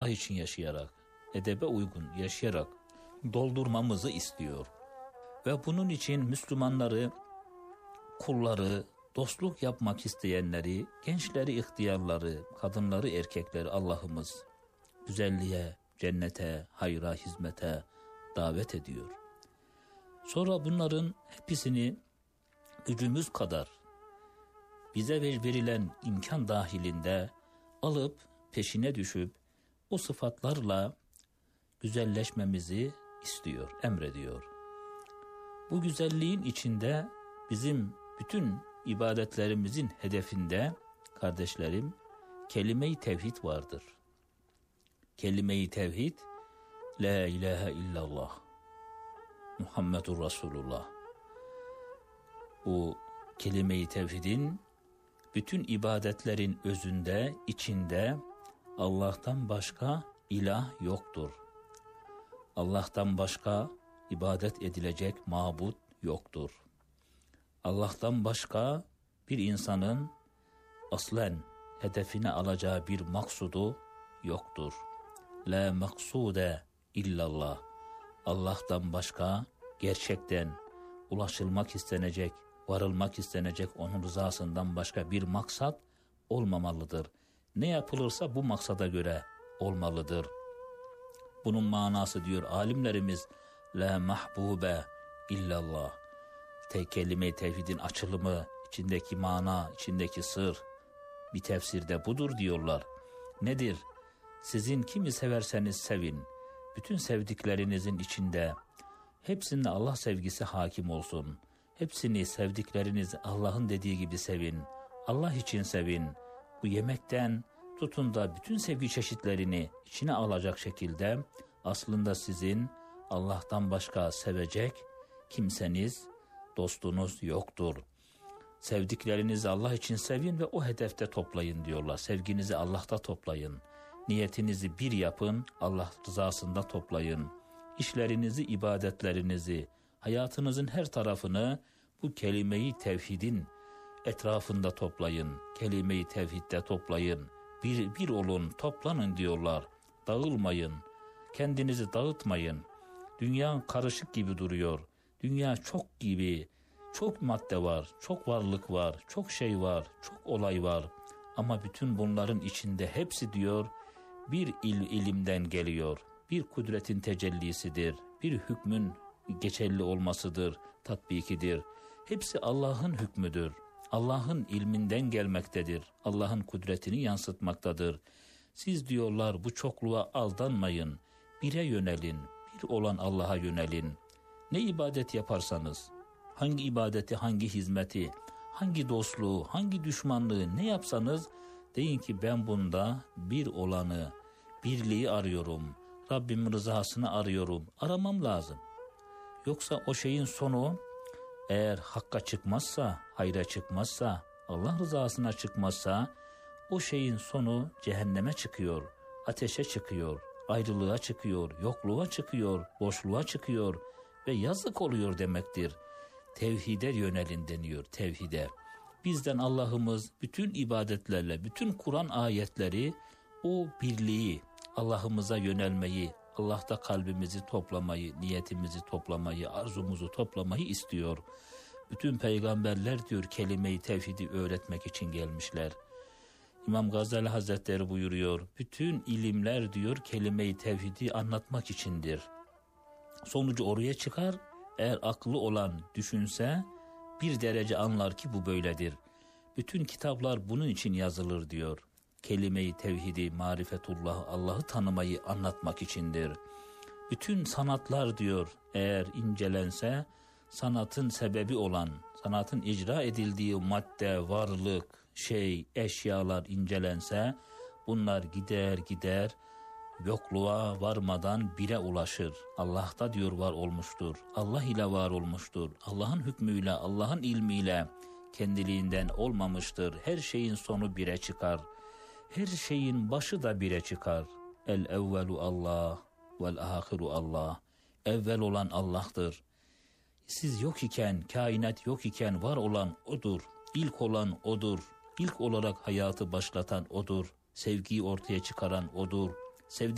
Allah için yaşayarak, edebe uygun yaşayarak doldurmamızı istiyor. Ve bunun için Müslümanları, kulları, dostluk yapmak isteyenleri, gençleri, ihtiyarları, kadınları, erkekleri Allah'ımız güzelliğe, cennete, hayra, hizmete davet ediyor. Sonra bunların hepsini gücümüz kadar bize verilen imkan dahilinde alıp peşine düşüp o sıfatlarla güzelleşmemizi istiyor, emrediyor. Bu güzelliğin içinde bizim bütün ibadetlerimizin hedefinde kardeşlerim kelime-i tevhid vardır. Kelime-i tevhid, la ilahe illallah, Muhammedur Resulullah. Bu kelime-i tevhidin bütün ibadetlerin özünde, içinde Allah'tan başka ilah yoktur. Allah'tan başka ibadet edilecek mabut yoktur. Allah'tan başka bir insanın aslen hedefine alacağı bir maksudu yoktur. La maksude illallah. Allah'tan başka gerçekten ulaşılmak istenecek, varılmak istenecek onun rızasından başka bir maksat olmamalıdır. Ne yapılırsa bu maksada göre olmalıdır. Bunun manası diyor alimlerimiz, la mahbube illallah. Tek kelime-i tevhidin açılımı, içindeki mana, içindeki sır, bir tefsirde budur diyorlar. Nedir? Sizin kimi severseniz sevin, bütün sevdiklerinizin içinde hepsinde Allah sevgisi hakim olsun. Hepsini sevdikleriniz Allah'ın dediği gibi sevin. Allah için sevin. Bu yemekten tutun da bütün sevgi çeşitlerini içine alacak şekilde aslında sizin Allah'tan başka sevecek kimseniz, dostunuz yoktur. Sevdiklerinizi Allah için sevin ve o hedefte toplayın diyorlar. Sevginizi Allah'ta toplayın. Niyetinizi bir yapın, Allah rızasında toplayın. İşlerinizi, ibadetlerinizi, hayatınızın her tarafını bu kelime-i tevhidin etrafında toplayın. Kelime-i tevhidde toplayın. Bir olun, toplanın diyorlar. Dağılmayın. Kendinizi dağıtmayın. Dünya karışık gibi duruyor. Dünya çok gibi. Çok madde var, çok varlık var, çok şey var, çok olay var. Ama bütün bunların içinde hepsi diyor bir ilimden geliyor. Bir kudretin tecellisidir. Bir hükmün geçerli olmasıdır, tatbikidir. Hepsi Allah'ın hükmüdür. Allah'ın ilminden gelmektedir. Allah'ın kudretini yansıtmaktadır. Siz diyorlar bu çokluğa aldanmayın. Bire yönelin. Bir olan Allah'a yönelin. Ne ibadet yaparsanız, hangi ibadeti, hangi hizmeti, hangi dostluğu, hangi düşmanlığı ne yapsanız deyin ki ben bunda bir olanı, birliği arıyorum. Rabbimin rızasını arıyorum. Aramam lazım. Yoksa o şeyin sonu eğer hakka çıkmazsa, hayra çıkmazsa, Allah rızasına çıkmazsa o şeyin sonu cehenneme çıkıyor, ateşe çıkıyor, ayrılığa çıkıyor, yokluğa çıkıyor, boşluğa çıkıyor ve yazık oluyor demektir. Tevhide yönelin deniyor, tevhide. Bizden Allah'ımız bütün ibadetlerle, bütün Kur'an ayetleri o birliği, Allah'ımıza yönelmeyi, Allah'ta kalbimizi toplamayı, niyetimizi toplamayı, arzumuzu toplamayı istiyor. Bütün peygamberler diyor kelime-i tevhidi öğretmek için gelmişler. İmam Gazali Hazretleri buyuruyor, bütün ilimler diyor kelime-i tevhidi anlatmak içindir. Sonucu oraya çıkar, eğer aklı olan düşünse bir derece anlar ki bu böyledir. Bütün kitaplar bunun için yazılır diyor. Kelime-i tevhidi, marifetullah, Allah'ı tanımayı anlatmak içindir. Bütün sanatlar diyor eğer incelense sanatın sebebi olan, sanatın icra edildiği madde, varlık, şey, eşyalar incelense bunlar gider yokluğa varmadan bire ulaşır. Allah'ta diyor var olmuştur. Allah ile var olmuştur. Allah'ın hükmüyle, Allah'ın ilmiyle kendiliğinden olmamıştır. Her şeyin sonu bire çıkar. Her şeyin başı da bire çıkar. El evvelu Allah vel ahiru Allah. Evvel olan Allah'tır. Siz yok iken, kainat yok iken var olan O'dur. İlk olan O'dur. İlk olarak hayatı başlatan O'dur. Sevgiyi ortaya çıkaran O'dur.